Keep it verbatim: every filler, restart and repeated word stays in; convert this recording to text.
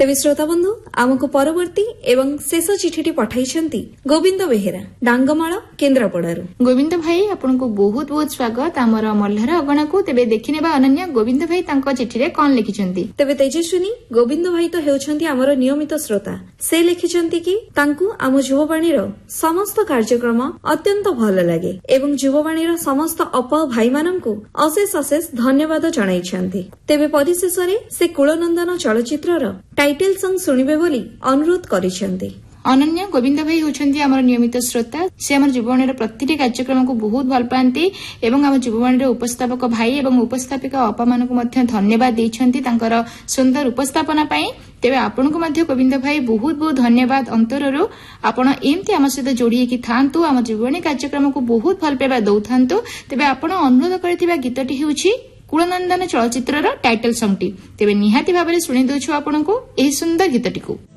तेबे श्रोता बंधु आमको परवर्ती एवं शेष चिठी पठाई गोविंद बेहेरा डांगमाल केन्द्रापड़ारू। गोविंद भाई आपको बहुत बहुत स्वागत आमर मल्हार अगणा को। तेबे देखिने अनन्या गोविंद भाई तांको चिठी रे कौन लिखिछंती। तेबे तेजस्विनी गोविंद भाई तो हेउछंती आमर नियमित श्रोता। से लिखिछंती कि तांकु आम युववाणीर समस्त कार्यक्रम अत्यंत भल लागे एवं युववाणीर समस्त अपा भाई माननकु अशेष अशेष धन्यवाद जणाइछंती। तेबे परिशेष रे से कुलनंदन चलचित्रर टाइटल सॉन्ग सुनिबे बोली अनुरोध करिछंती। अनन्या गोविंद भाई होछंती हमर नियमित श्रोता। से हमर जीवनर प्रतिटी कार्यक्रम को बहुत भल पाती एवं हम जीववाणीर उपस्थापक भाई एवं उपस्थापिका अपा मानक मध्य धन्यवाद देइछंती तांकर सुंदर उपस्थापना पई। तेबे आपनको मध्य गोविंद भाई बहुत बहुत धन्यवाद अंतररू। आपण एमती आम सहित जोड़ी कि थांतु आम जीवनी कार्यक्रम को बहुत भल पाइबा दउथांतु। तेबे आपण अनुरोध करथिबा गीतटी हेउछि कुलनंदन चलचित्रर टाइटल सॉन्गटी। तेबे निहाती भाबरे सुनि दउछु आपनको एही सुंदर गीतटी को।